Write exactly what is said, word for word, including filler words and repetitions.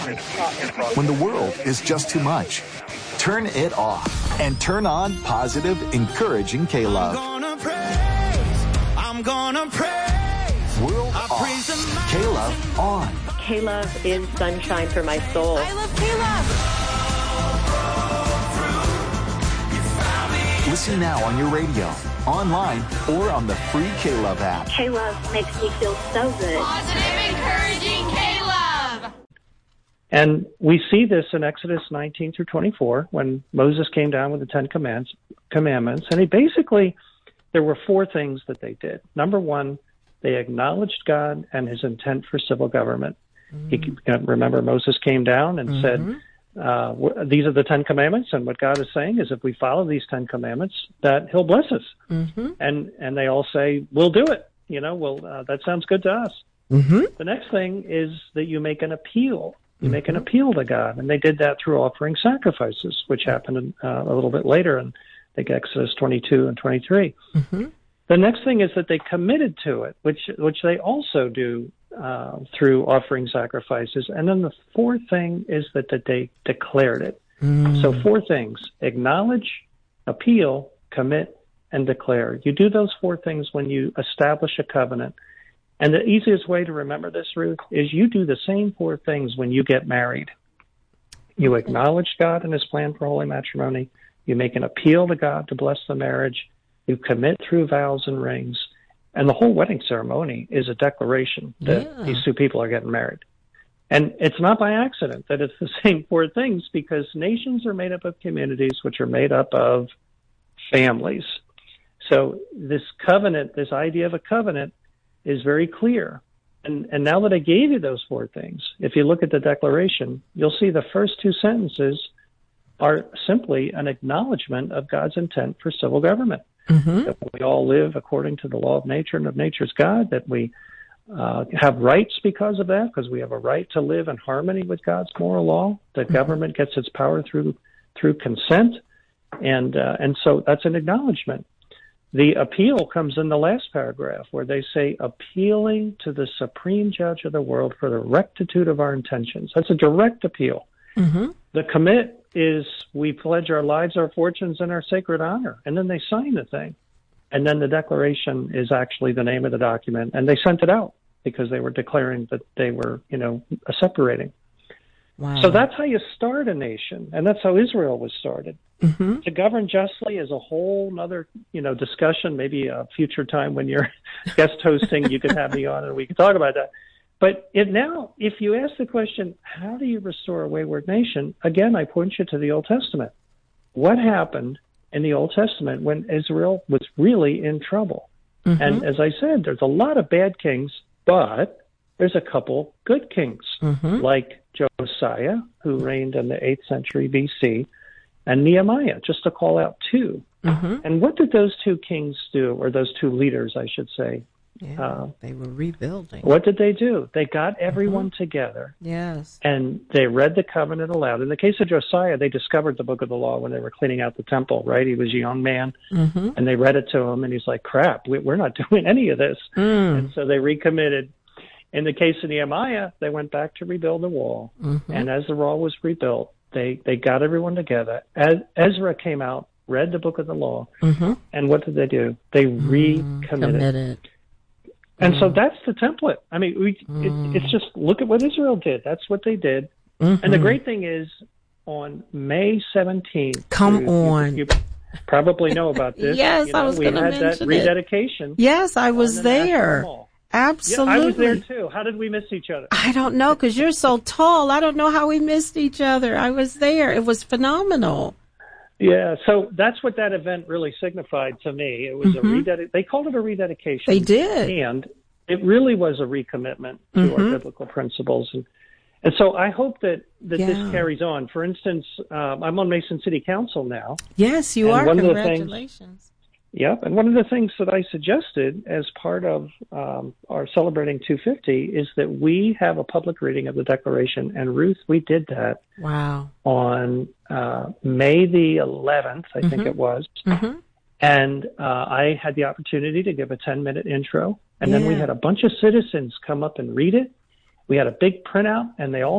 When the world is just too much, turn it off and turn on positive, encouraging K-Love. I'm gonna praise, I'm gonna praise. World I off. K-Love on. K-Love is sunshine for my soul. I love K-Love. Listen now on your radio, online, or on the free K-Love app. K-Love makes me feel so good. Positive, encouraging K-Love. And we see this in Exodus nineteen through twenty-four when Moses came down with the Ten Commands, Commandments. And he basically, there were four things that they did. Number one, they acknowledged God and his intent for civil government. Mm-hmm. He, remember, Moses came down and mm-hmm. said, uh, these are the Ten Commandments, and what God is saying is if we follow these Ten Commandments, that he'll bless us. Mm-hmm. And and they all say, we'll do it. You know, well, uh, that sounds good to us. Mm-hmm. The next thing is that you make an appeal. You make an appeal to God, and they did that through offering sacrifices, which happened uh, a little bit later in, I think, Exodus twenty-two and twenty-three. Mm-hmm. The next thing is that they committed to it, which which they also do uh, through offering sacrifices. And then the fourth thing is that, that they declared it. Mm. So four things: acknowledge, appeal, commit, and declare. You do those four things when you establish a covenant. And the easiest way to remember this, Ruth, is you do the same four things when you get married. You acknowledge God and his plan for holy matrimony. You make an appeal to God to bless the marriage. You commit through vows and rings. And the whole wedding ceremony is a declaration that yeah. these two people are getting married. And it's not by accident that it's the same four things, because nations are made up of communities which are made up of families. So this covenant, this idea of a covenant, is very clear. And and now that I gave you those four things, if you look at the declaration, you'll see the first two sentences are simply an acknowledgement of God's intent for civil government. Mm-hmm. That we all live according to the law of nature and of nature's God, that we uh, have rights because of that, because we have a right to live in harmony with God's moral law, that mm-hmm. government gets its power through through consent. And uh, and so that's an acknowledgement. The appeal comes in the last paragraph, where they say, appealing to the supreme judge of the world for the rectitude of our intentions. That's a direct appeal. Mm-hmm. The commit is we pledge our lives, our fortunes, and our sacred honor. And then they sign the thing. And then the declaration is actually the name of the document. And they sent it out because they were declaring that they were, you know, separating. Wow. So that's how you start a nation. And that's how Israel was started. Mm-hmm. To govern justly is a whole other, you know, discussion. Maybe a future time when you're guest hosting, you could have me on and we can talk about that. But if now, if you ask the question, how do you restore a wayward nation? Again, I point you to the Old Testament. What happened in the Old Testament when Israel was really in trouble? Mm-hmm. And as I said, there's a lot of bad kings, but there's a couple good kings, mm-hmm. like Josiah, who reigned in the eighth century B C, and Nehemiah, just to call out two. Mm-hmm. And what did those two kings do, or those two leaders, I should say? Yeah, uh, they were rebuilding. What did they do? They got everyone mm-hmm. together. Yes. And they read the covenant aloud. In the case of Josiah, they discovered the book of the law when they were cleaning out the temple, right? He was a young man, mm-hmm. and they read it to him, and he's like, crap, we, we're not doing any of this. Mm. And so they recommitted. In the case of Nehemiah, they went back to rebuild the wall. Mm-hmm. And as the wall was rebuilt, they, they got everyone together. As Ezra came out, read the book of the law, mm-hmm. and what did they do? They recommitted. Committed. And mm. so that's the template. I mean, we, mm. it, it's just look at what Israel did. That's what they did. Mm-hmm. And the great thing is, on May seventeenth, come you, on. You, you probably know about this. Yes, you know, I was going to mention that rededication. It. Yes, I was the there. Absolutely. Yeah, I was there too. How did we miss each other? I don't know, because you're so tall. I don't know how we missed each other. I was there. It was phenomenal. Yeah, so that's what that event really signified to me. It was mm-hmm. a rededication. They called it a rededication. They did. And it really was a recommitment to mm-hmm. our biblical principles. And, and so I hope that, that yeah. this carries on. For instance, um, I'm on Mason City Council now. Yes, you are. One Congratulations. Of the things, Yep, and one of the things that I suggested as part of um, our Celebrating two fifty is that we have a public reading of the Declaration, and Ruth, we did that. Wow. On uh, May the eleventh, I mm-hmm. think it was, mm-hmm. and uh, I had the opportunity to give a ten-minute intro, and yeah. then we had a bunch of citizens come up and read it. We had a big printout, and they all